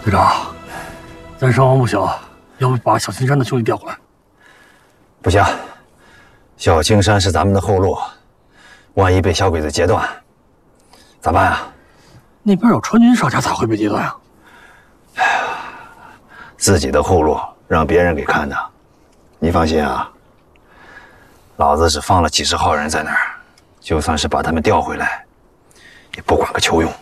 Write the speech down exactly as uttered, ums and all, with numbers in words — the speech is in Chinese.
队长，咱伤亡不小，要不把小青山的兄弟调过来？ 不行，小青山是咱们的后路，万一被小鬼子截断，咋办啊？ 那边有川军哨卡，咋会被截断啊？ 哎呀，自己的后路让别人给看的，你放心啊。老子只放了几十号人在那儿，就算是把他们调回来，也不管个球用。